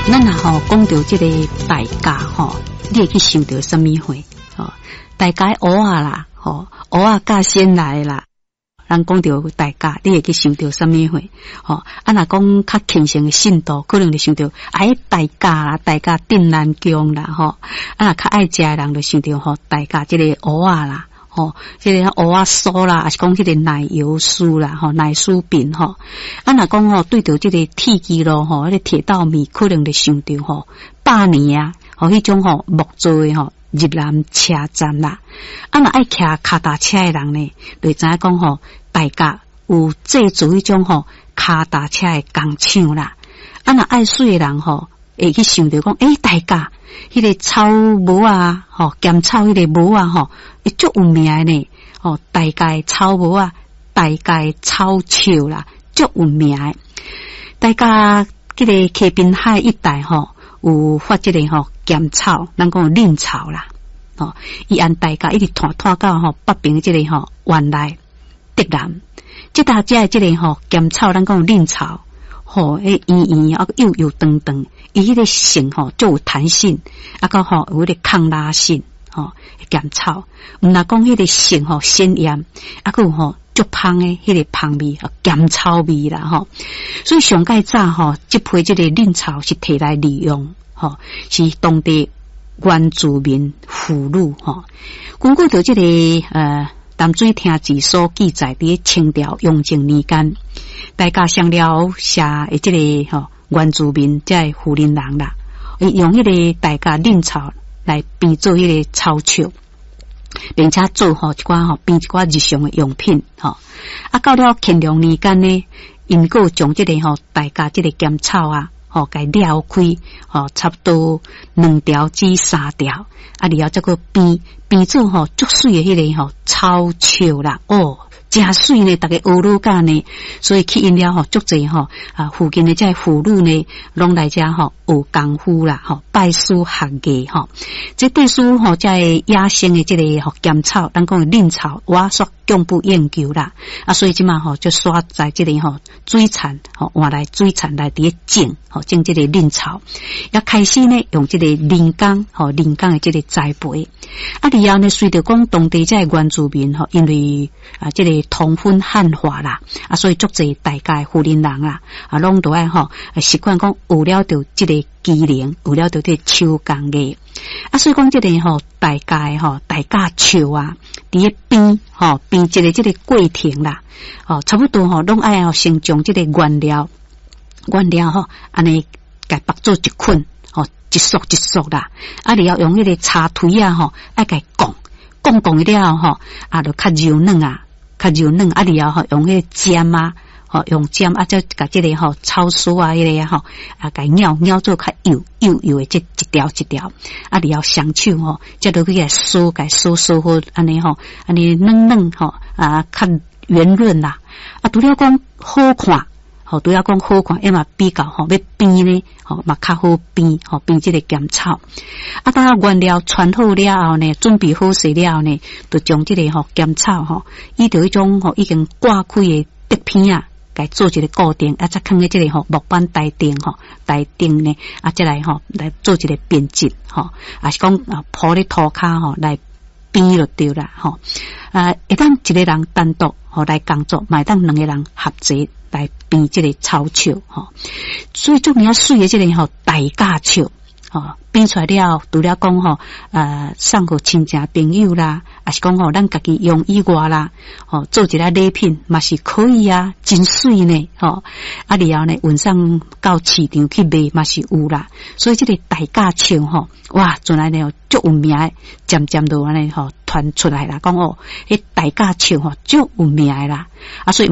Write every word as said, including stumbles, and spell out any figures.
咱啊吼讲到这个大家吼，你会去想到什么货？哦，大家蚵仔啦，吼蚵仔甲先来啦。咱讲到大家，你会去想到什么货？吼，啊若讲较轻松的信徒，可能就想到哎大家啦，大家定南姜啦，吼，啊若较爱食的人就想到吼，大家这个蚵仔啦。吼，即、這個蚵仔酥啦，還是講即個奶油酥啦，吼奶酥餅吼。啊，若講吼對到即個鐵枝咯，吼，迄個鐵道米可能就想到吼百年啊，吼迄種吼木做誒吼日南車站啦。啊，若愛騎腳踏車誒人呢，就知影講吼大家有製造迄種吼腳踏車誒工廠啦。啊，若愛水誒人吼，會去想到講，誒、欸、大家。迄個草帽啊，吼鹹草迄個帽啊，吼，伊足有名誒呢，吼，大概草帽啊，大概草樹啦，足有名誒。大家即個溪濱海一帶吼，有發即個吼鹹草，咱講嫩草啦，吼，伊按大家一直拖拖到吼北邊即個吼原來德南，即搭只即個吼鹹草，咱講嫩草。吼，迄圓圓啊，又又長長，伊迄個性吼足有彈性，啊個吼有迄個抗拉性，吼鹹草。毋若講迄個性吼鮮豔，啊個有吼足芳誒迄個芳味，鹹草味啦吼。所以上蓋早吼，即批即個嫩草是摕來利用，吼是當地原住民婦女吼。根據到即個呃淡水廳志所記載，佇清朝雍正年間。大家上了寫誒，即個吼原住民即係婦人人啦，用迄個大家嫩草來編做迄個草鍬，並且做吼一寡吼編一寡日常誒用品吼。啊，到了乾隆年間呢，因個將即個吼大家即個鹹草啊，吼給撩開，吼差不多兩條至三條，啊，然後再個編編做吼足水誒迄個吼草鍬啦，哦。真水呢，大家學女家呢，所以去因了吼，足濟吼啊，附近的即係婦女呢，攏來遮吼學功夫啦，吼拜師學藝吼。即對書吼，即係野生的即個吼鹹草，咱講嫩草，我所供不應求啦。啊，所以即嘛吼，就刷在即個吼水產吼換來水產來啲種吼種即個嫩草，也開始呢用即個人工吼人工的即個栽培。啊，然後呢，隨着講當地即係原住民吼，因為啊即個通婚漢化啦，啊，所以足濟大家婦人人啦，啊，攏都愛吼習慣講有了着即個技能，有了着啲手工藝，啊，所以講即個吼大家吼大家手啊，佇咧編吼編一個即個過程啦，哦，差不多吼攏愛吼先將即個原料原料吼安尼甲綁做一捆，吼一束一束啦，啊，你要用迄個插腿啊吼，愛甲講講講了吼，啊，就較柔軟啊。較柔軟，啊，然後吼用迄個尖啊，吼用尖啊，再甲即個吼草絲啊，迄個吼啊，甲咬咬做較幼幼幼誒，即一條一條，啊，然後雙手吼，再落去甲梳，甲梳梳好，安尼吼，安尼軟軟吼，啊，較圓潤啦，啊，除了講好看，吼，除了講好看，因嘛比較吼要編呢，吼嘛較好編，吼編即個鹹草。啊，當原料傳好了後呢，準備好勢了後呢，就將即個吼鹹草吼，依着迄種吼已經掛開誒竹片啊，該做一個固定，啊，再放喺即個吼木板台頂吼，台頂呢，啊，再來吼來做一個編輯吼，啊是講啊鋪咧塗骹吼來編就對啦吼。啊，會當一個人單獨吼來工作，嘛會當兩個人合作來編即個草鍬吼。所以重要水誒即個吼大家鍬。吼，編出來了，除了講吼，呃，送互親戚朋友啦，也是講吼，咱家己用以外啦，吼，做一個禮品嘛是可以啊，真水呢，吼，啊，然後呢，運送到市場去賣嘛是有啦，所以這個大家鍬吼，哇，轉來呢，足有名誒，漸漸就安尼吼傳出來啦，講哦，迄大家鍬吼足有名誒啦，啊，所以。